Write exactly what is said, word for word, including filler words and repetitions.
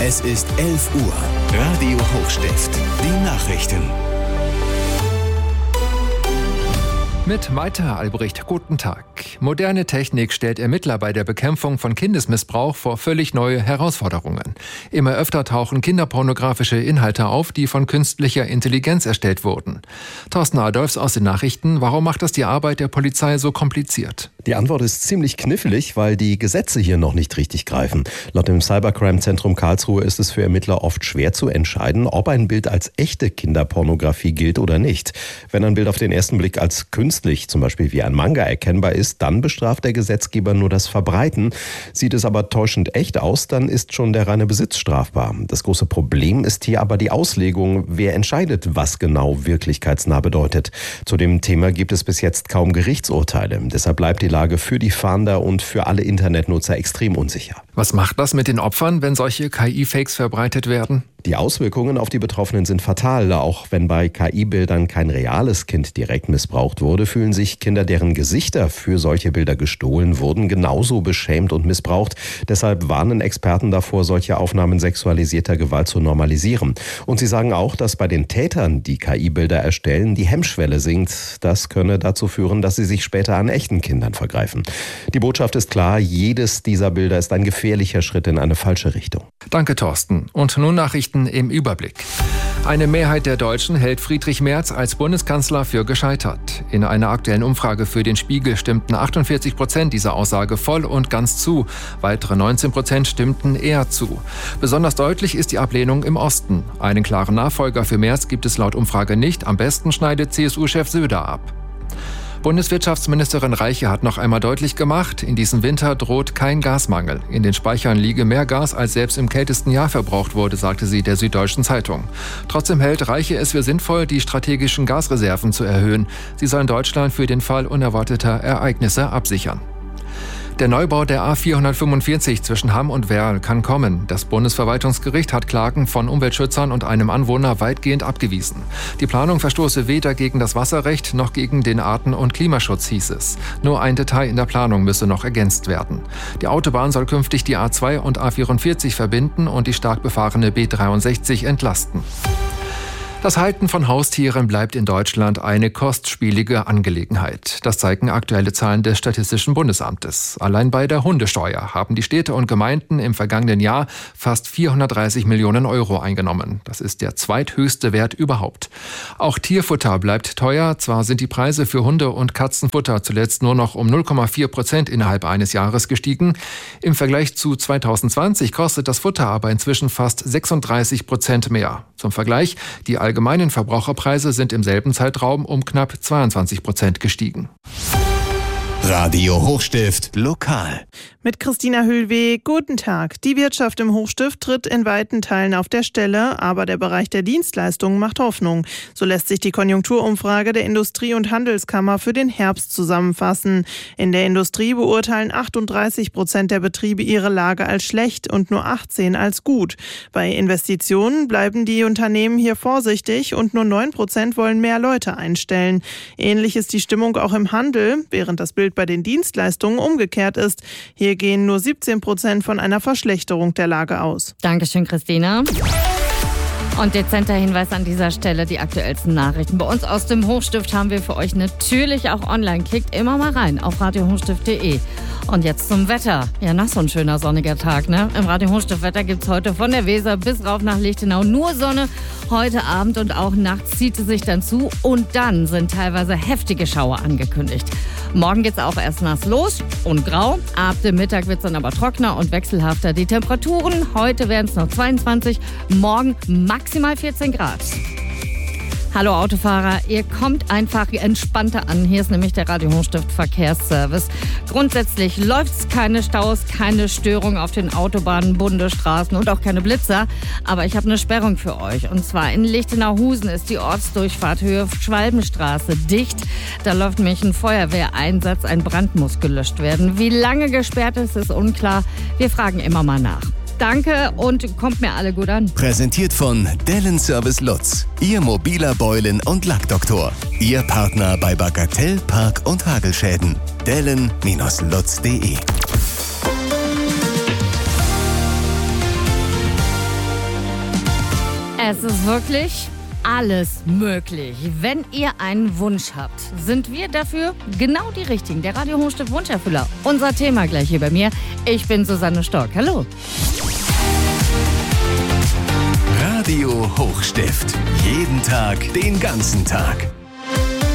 Es ist elf Uhr. Radio Hochstift. Die Nachrichten. Mit Maita Albrecht, guten Tag. Moderne Technik stellt Ermittler bei der Bekämpfung von Kindesmissbrauch vor völlig neue Herausforderungen. Immer öfter tauchen kinderpornografische Inhalte auf, die von künstlicher Intelligenz erstellt wurden. Thorsten Adolfs aus den Nachrichten. Warum macht das die Arbeit der Polizei so kompliziert? Die Antwort ist ziemlich knifflig, weil die Gesetze hier noch nicht richtig greifen. Laut dem Cybercrime-Zentrum Karlsruhe ist es für Ermittler oft schwer zu entscheiden, ob ein Bild als echte Kinderpornografie gilt oder nicht. Wenn ein Bild auf den ersten Blick als künstlich, zum Beispiel wie ein Manga, erkennbar ist, dann bestraft der Gesetzgeber nur das Verbreiten. Sieht es aber täuschend echt aus, dann ist schon der reine Besitz strafbar. Das große Problem ist hier aber die Auslegung. Wer entscheidet, was genau wirklichkeitsnah bedeutet? Zu dem Thema gibt es bis jetzt kaum Gerichtsurteile. Deshalb bleibt die Lage für die Fahnder und für alle Internetnutzer extrem unsicher. Was macht das mit den Opfern, wenn solche K I-Fakes verbreitet werden? Die Auswirkungen auf die Betroffenen sind fatal. Auch wenn bei K I-Bildern kein reales Kind direkt missbraucht wurde, fühlen sich Kinder, deren Gesichter für solche Bilder gestohlen wurden, genauso beschämt und missbraucht. Deshalb warnen Experten davor, solche Aufnahmen sexualisierter Gewalt zu normalisieren. Und sie sagen auch, dass bei den Tätern, die K I-Bilder erstellen, die Hemmschwelle sinkt. Das könne dazu führen, dass sie sich später an echten Kindern vergreifen. Die Botschaft ist klar, jedes dieser Bilder ist ein gefährlicher Schritt in eine falsche Richtung. Danke, Thorsten. Und nun Nachrichten im Überblick. Eine Mehrheit der Deutschen hält Friedrich Merz als Bundeskanzler für gescheitert. In einer aktuellen Umfrage für den Spiegel stimmten achtundvierzig Prozent dieser Aussage voll und ganz zu. Weitere neunzehn Prozent stimmten eher zu. Besonders deutlich ist die Ablehnung im Osten. Einen klaren Nachfolger für Merz gibt es laut Umfrage nicht. Am besten schneidet C S U-Chef Söder ab. Bundeswirtschaftsministerin Reiche hat noch einmal deutlich gemacht, in diesem Winter droht kein Gasmangel. In den Speichern liege mehr Gas, als selbst im kältesten Jahr verbraucht wurde, sagte sie der Süddeutschen Zeitung. Trotzdem hält Reiche es für sinnvoll, die strategischen Gasreserven zu erhöhen. Sie sollen Deutschland für den Fall unerwarteter Ereignisse absichern. Der Neubau der A vierhundertfünfundvierzig zwischen Hamm und Werl kann kommen. Das Bundesverwaltungsgericht hat Klagen von Umweltschützern und einem Anwohner weitgehend abgewiesen. Die Planung verstoße weder gegen das Wasserrecht noch gegen den Arten- und Klimaschutz, hieß es. Nur ein Detail in der Planung müsse noch ergänzt werden. Die Autobahn soll künftig die A zwei und A vierundvierzig verbinden und die stark befahrene B dreiundsechzig entlasten. Das Halten von Haustieren bleibt in Deutschland eine kostspielige Angelegenheit. Das zeigen aktuelle Zahlen des Statistischen Bundesamtes. Allein bei der Hundesteuer haben die Städte und Gemeinden im vergangenen Jahr fast vierhundertdreißig Millionen Euro eingenommen. Das ist der zweithöchste Wert überhaupt. Auch Tierfutter bleibt teuer. Zwar sind die Preise für Hunde- und Katzenfutter zuletzt nur noch um null Komma vier Prozent innerhalb eines Jahres gestiegen. Im Vergleich zu zweitausendzwanzig kostet das Futter aber inzwischen fast sechsunddreißig Prozent mehr. Zum Vergleich, die allgemeinen Verbraucherpreise sind im selben Zeitraum um knapp zweiundzwanzig Prozent gestiegen. Radio Hochstift lokal. Mit Christina Hüllweg, guten Tag. Die Wirtschaft im Hochstift tritt in weiten Teilen auf der Stelle, aber der Bereich der Dienstleistungen macht Hoffnung. So lässt sich die Konjunkturumfrage der Industrie- und Handelskammer für den Herbst zusammenfassen. In der Industrie beurteilen achtunddreißig Prozent der Betriebe ihre Lage als schlecht und nur achtzehn als gut. Bei Investitionen bleiben die Unternehmen hier vorsichtig und nur neun Prozent wollen mehr Leute einstellen. Ähnlich ist die Stimmung auch im Handel, während das Bild bei den Dienstleistungen umgekehrt ist. Hier gehen nur siebzehn Prozent von einer Verschlechterung der Lage aus. Dankeschön, Christina. Und dezenter Hinweis an dieser Stelle, die aktuellsten Nachrichten. Bei uns aus dem Hochstift haben wir für euch natürlich auch online. Klickt immer mal rein auf radio hochstift punkt de. Und jetzt zum Wetter. Ja, noch so ein schöner sonniger Tag, ne? Im Radio Hochstift Wetter gibt es heute von der Weser bis rauf nach Lichtenau nur Sonne. Heute Abend und auch nachts zieht es sich dann zu. Und dann sind teilweise heftige Schauer angekündigt. Morgen geht's auch erst nass los und grau. Ab dem Mittag wird's dann aber trockener und wechselhafter. Die Temperaturen, heute werden es noch zweiundzwanzig, morgen maximal vierzehn Grad. Hallo Autofahrer, ihr kommt einfach entspannter an. Hier ist nämlich der Radio Hochstift Verkehrsservice. Grundsätzlich läuft's, keine Staus, keine Störung auf den Autobahnen, Bundesstraßen und auch keine Blitzer. Aber ich habe eine Sperrung für euch. Und zwar in Lichtenau-Husen ist die Ortsdurchfahrt Höhe Schwalbenstraße dicht. Da läuft nämlich ein Feuerwehreinsatz, ein Brand muss gelöscht werden. Wie lange gesperrt ist, ist unklar. Wir fragen immer mal nach. Danke und kommt mir alle gut an. Präsentiert von Dellen Service Lutz. Ihr mobiler Beulen- und Lackdoktor. Ihr Partner bei Bagatell, Park- und Hagelschäden. Dellen Lutz punkt de Es ist wirklich alles möglich. Wenn ihr einen Wunsch habt, sind wir dafür genau die Richtigen. Der Radio Hochstift Wunscherfüller. Unser Thema gleich hier bei mir. Ich bin Susanne Stork. Hallo. Radio Hochstift. Jeden Tag, den ganzen Tag.